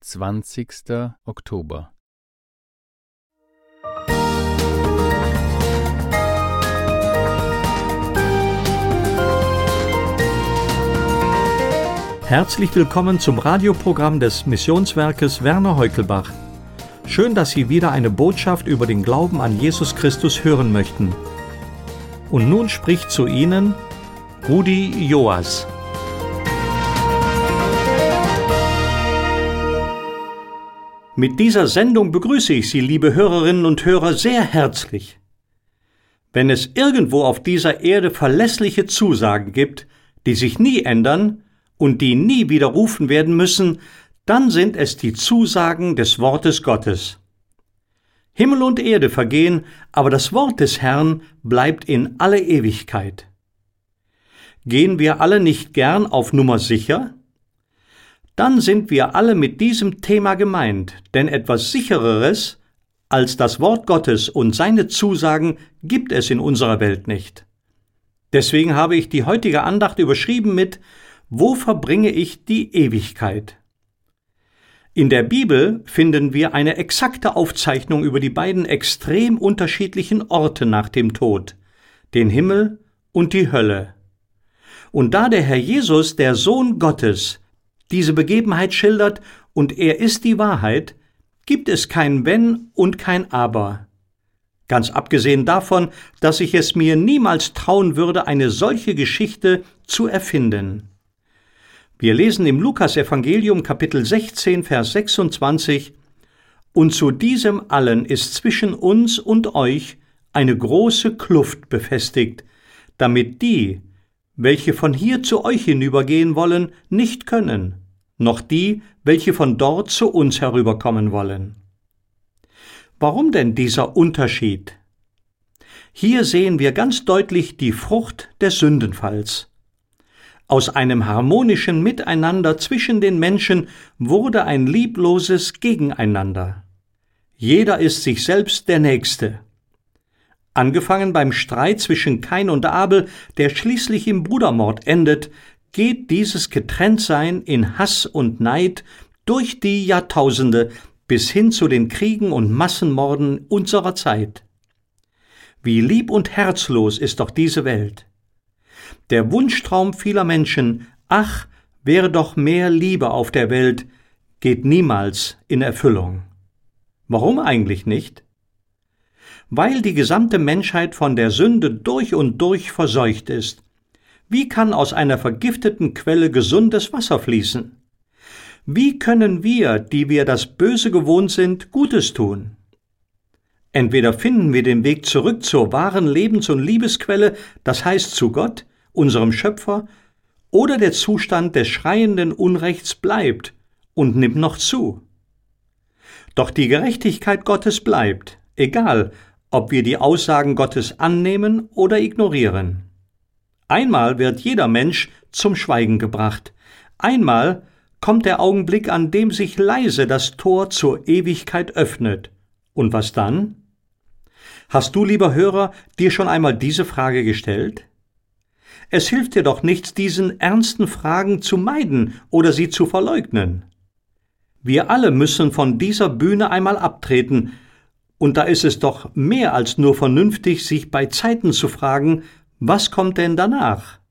20. Oktober. Herzlich willkommen zum Radioprogramm des Missionswerkes Werner Heukelbach. Schön, dass Sie wieder eine Botschaft über den Glauben an Jesus Christus hören möchten. Und nun spricht zu Ihnen Rudi Joas. Mit dieser Sendung begrüße ich Sie, liebe Hörerinnen und Hörer, sehr herzlich. Wenn es irgendwo auf dieser Erde verlässliche Zusagen gibt, die sich nie ändern und die nie widerrufen werden müssen, dann sind es die Zusagen des Wortes Gottes. Himmel und Erde vergehen, aber das Wort des Herrn bleibt in alle Ewigkeit. Gehen wir alle nicht gern auf Nummer sicher? Dann sind wir alle mit diesem Thema gemeint, denn etwas Sichereres als das Wort Gottes und seine Zusagen gibt es in unserer Welt nicht. Deswegen habe ich die heutige Andacht überschrieben mit »Wo verbringe ich die Ewigkeit?« In der Bibel finden wir eine exakte Aufzeichnung über die beiden extrem unterschiedlichen Orte nach dem Tod, den Himmel und die Hölle. Und da der Herr Jesus, der Sohn Gottes, diese Begebenheit schildert und er ist die Wahrheit, gibt es kein Wenn und kein Aber. Ganz abgesehen davon, dass ich es mir niemals trauen würde, eine solche Geschichte zu erfinden. Wir lesen im Lukas-Evangelium Kapitel 16, Vers 26: Und zu diesem allen ist zwischen uns und euch eine große Kluft befestigt, damit die, welche von hier zu euch hinübergehen wollen, nicht können, noch die, welche von dort zu uns herüberkommen wollen. Warum denn dieser Unterschied? Hier sehen wir ganz deutlich die Frucht des Sündenfalls. Aus einem harmonischen Miteinander zwischen den Menschen wurde ein liebloses Gegeneinander. Jeder ist sich selbst der Nächste. Angefangen beim Streit zwischen Kain und Abel, der schließlich im Brudermord endet, geht dieses Getrenntsein in Hass und Neid durch die Jahrtausende bis hin zu den Kriegen und Massenmorden unserer Zeit. Wie lieb und herzlos ist doch diese Welt. Der Wunschtraum vieler Menschen, ach, wäre doch mehr Liebe auf der Welt, geht niemals in Erfüllung. Warum eigentlich nicht? Weil die gesamte Menschheit von der Sünde durch und durch verseucht ist. Wie kann aus einer vergifteten Quelle gesundes Wasser fließen? Wie können wir, die wir das Böse gewohnt sind, Gutes tun? Entweder finden wir den Weg zurück zur wahren Lebens- und Liebesquelle, das heißt zu Gott, unserem Schöpfer, oder der Zustand des schreienden Unrechts bleibt und nimmt noch zu. Doch die Gerechtigkeit Gottes bleibt, egal, ob wir die Aussagen Gottes annehmen oder ignorieren. Einmal wird jeder Mensch zum Schweigen gebracht. Einmal kommt der Augenblick, an dem sich leise das Tor zur Ewigkeit öffnet. Und was dann? Hast du, lieber Hörer, dir schon einmal diese Frage gestellt? Es hilft dir doch nichts, diesen ernsten Fragen zu meiden oder sie zu verleugnen. Wir alle müssen von dieser Bühne einmal abtreten, und da ist es doch mehr als nur vernünftig, sich bei Zeiten zu fragen, was kommt denn danach?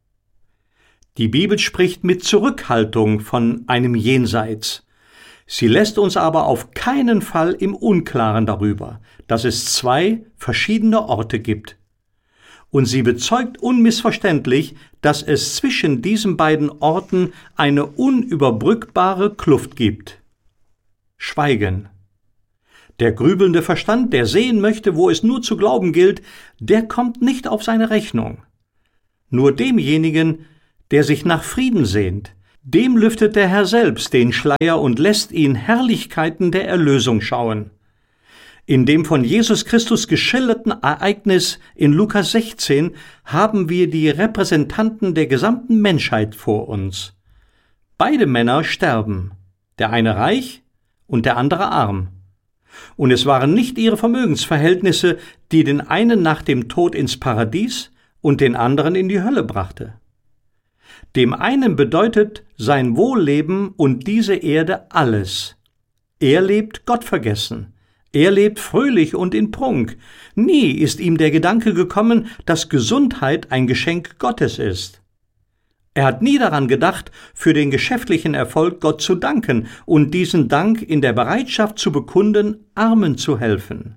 Die Bibel spricht mit Zurückhaltung von einem Jenseits. Sie lässt uns aber auf keinen Fall im Unklaren darüber, dass es zwei verschiedene Orte gibt. Und sie bezeugt unmissverständlich, dass es zwischen diesen beiden Orten eine unüberbrückbare Kluft gibt. Schweigen. Der grübelnde Verstand, der sehen möchte, wo es nur zu glauben gilt, der kommt nicht auf seine Rechnung. Nur demjenigen, der sich nach Frieden sehnt, dem lüftet der Herr selbst den Schleier und lässt ihn Herrlichkeiten der Erlösung schauen. In dem von Jesus Christus geschilderten Ereignis in Lukas 16 haben wir die Repräsentanten der gesamten Menschheit vor uns. Beide Männer sterben, der eine reich und der andere arm. Und es waren nicht ihre Vermögensverhältnisse, die den einen nach dem Tod ins Paradies und den anderen in die Hölle brachte. Dem einen bedeutet sein Wohlleben und diese Erde alles, Er lebt gottvergessen. Er lebt fröhlich und in Prunk. Nie ist ihm der Gedanke gekommen, dass Gesundheit ein Geschenk Gottes ist. Er hat nie daran gedacht, für den geschäftlichen Erfolg Gott zu danken und diesen Dank in der Bereitschaft zu bekunden, Armen zu helfen.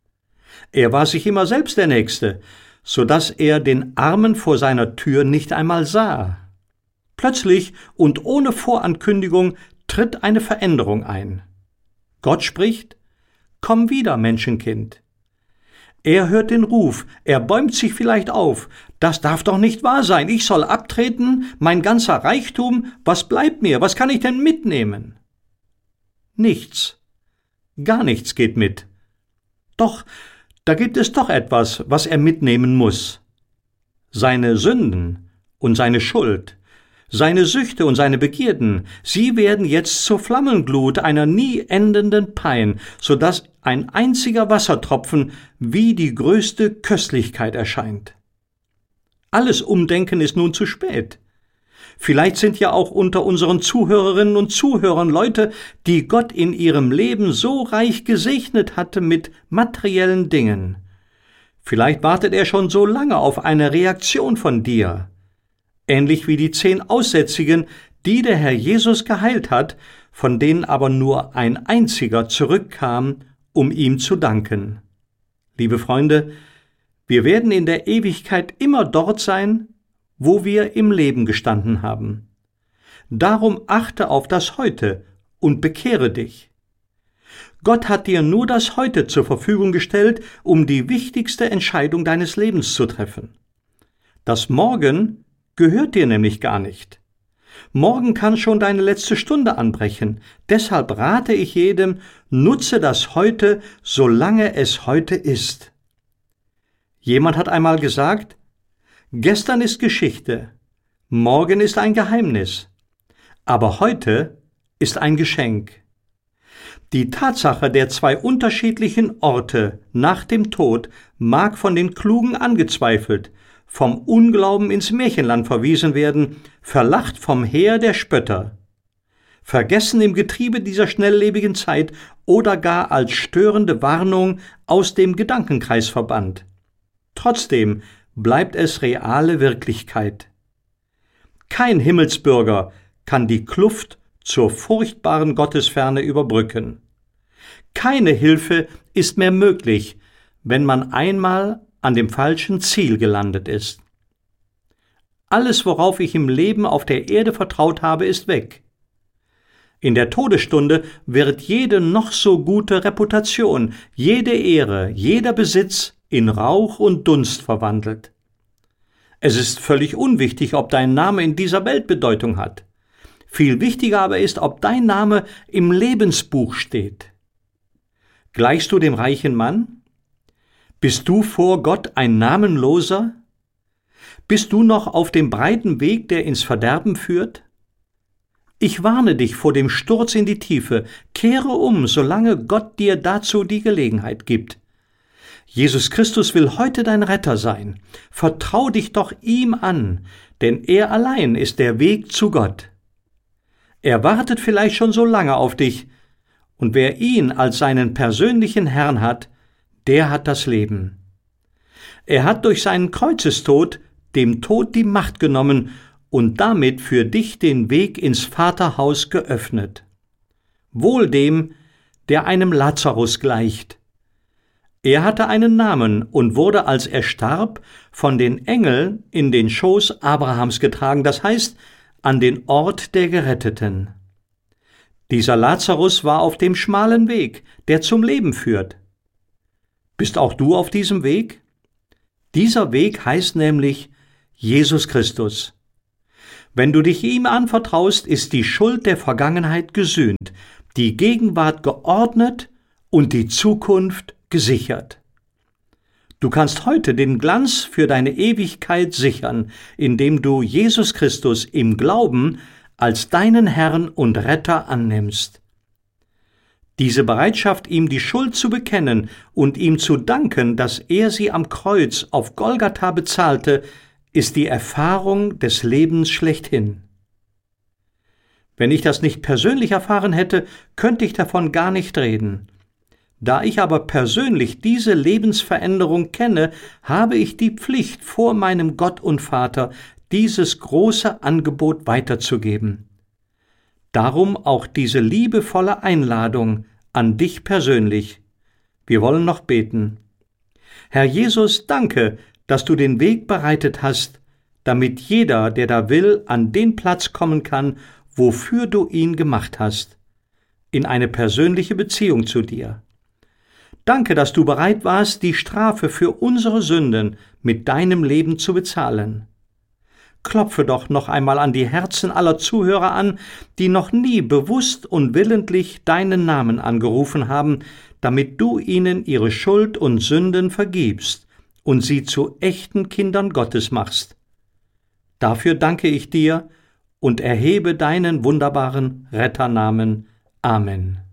Er war sich immer selbst der Nächste, so dass er den Armen vor seiner Tür nicht einmal sah. Plötzlich und ohne Vorankündigung tritt eine Veränderung ein. Gott spricht: Komm wieder, Menschenkind. Er hört den Ruf, er bäumt sich vielleicht auf. Das darf doch nicht wahr sein, ich soll abtreten, mein ganzer Reichtum, was bleibt mir, was kann ich denn mitnehmen? Nichts, gar nichts geht mit. Doch, da gibt es doch etwas, was er mitnehmen muss. Seine Sünden und seine Schuld, seine Süchte und seine Begierden, sie werden jetzt zur Flammenglut einer nie endenden Pein, so dass ein einziger Wassertropfen wie die größte Köstlichkeit erscheint. Alles Umdenken ist nun zu spät. Vielleicht sind ja auch unter unseren Zuhörerinnen und Zuhörern Leute, die Gott in ihrem Leben so reich gesegnet hatte mit materiellen Dingen. Vielleicht wartet er schon so lange auf eine Reaktion von dir. Ähnlich wie die 10 Aussätzigen, die der Herr Jesus geheilt hat, von denen aber nur ein einziger zurückkam, um ihm zu danken. Liebe Freunde, wir werden in der Ewigkeit immer dort sein, wo wir im Leben gestanden haben. Darum achte auf das Heute und bekehre dich. Gott hat dir nur das Heute zur Verfügung gestellt, um die wichtigste Entscheidung deines Lebens zu treffen. Das Morgen gehört dir nämlich gar nicht. Morgen kann schon deine letzte Stunde anbrechen. Deshalb rate ich jedem, nutze das Heute, solange es heute ist. Jemand hat einmal gesagt: Gestern ist Geschichte, morgen ist ein Geheimnis, aber heute ist ein Geschenk. Die Tatsache der 2 unterschiedlichen Orte nach dem Tod mag von den Klugen angezweifelt, vom Unglauben ins Märchenland verwiesen werden, verlacht vom Heer der Spötter, vergessen im Getriebe dieser schnelllebigen Zeit oder gar als störende Warnung aus dem Gedankenkreis verbannt. Trotzdem bleibt es reale Wirklichkeit. Kein Himmelsbürger kann die Kluft zur furchtbaren Gottesferne überbrücken. Keine Hilfe ist mehr möglich, wenn man einmal an dem falschen Ziel gelandet ist. Alles, worauf ich im Leben auf der Erde vertraut habe, ist weg. In der Todesstunde wird jede noch so gute Reputation, jede Ehre, jeder Besitz in Rauch und Dunst verwandelt. Es ist völlig unwichtig, ob dein Name in dieser Welt Bedeutung hat. Viel wichtiger aber ist, ob dein Name im Lebensbuch steht. Gleichst du dem reichen Mann? Bist du vor Gott ein Namenloser? Bist du noch auf dem breiten Weg, der ins Verderben führt? Ich warne dich vor dem Sturz in die Tiefe. Kehre um, solange Gott dir dazu die Gelegenheit gibt. Jesus Christus will heute dein Retter sein. Vertrau dich doch ihm an, denn er allein ist der Weg zu Gott. Er wartet vielleicht schon so lange auf dich, und wer ihn als seinen persönlichen Herrn hat, der hat das Leben. Er hat durch seinen Kreuzestod dem Tod die Macht genommen und damit für dich den Weg ins Vaterhaus geöffnet. Wohl dem, der einem Lazarus gleicht. Er hatte einen Namen und wurde, als er starb, von den Engeln in den Schoß Abrahams getragen, das heißt, an den Ort der Geretteten. Dieser Lazarus war auf dem schmalen Weg, der zum Leben führt. Bist auch du auf diesem Weg? Dieser Weg heißt nämlich Jesus Christus. Wenn du dich ihm anvertraust, ist die Schuld der Vergangenheit gesühnt, die Gegenwart geordnet und die Zukunft gesichert. Du kannst heute den Glanz für deine Ewigkeit sichern, indem du Jesus Christus im Glauben als deinen Herrn und Retter annimmst. Diese Bereitschaft, ihm die Schuld zu bekennen und ihm zu danken, dass er sie am Kreuz auf Golgatha bezahlte, ist die Erfahrung des Lebens schlechthin. Wenn ich das nicht persönlich erfahren hätte, könnte ich davon gar nicht reden. Da ich aber persönlich diese Lebensveränderung kenne, habe ich die Pflicht, vor meinem Gott und Vater dieses große Angebot weiterzugeben. Darum auch diese liebevolle Einladung an dich persönlich. Wir wollen noch beten. Herr Jesus, danke, dass du den Weg bereitet hast, damit jeder, der da will, an den Platz kommen kann, wofür du ihn gemacht hast, in eine persönliche Beziehung zu dir. Danke, dass du bereit warst, die Strafe für unsere Sünden mit deinem Leben zu bezahlen. Klopfe doch noch einmal an die Herzen aller Zuhörer an, die noch nie bewusst und willentlich deinen Namen angerufen haben, damit du ihnen ihre Schuld und Sünden vergibst und sie zu echten Kindern Gottes machst. Dafür danke ich dir und erhebe deinen wunderbaren Retternamen. Amen.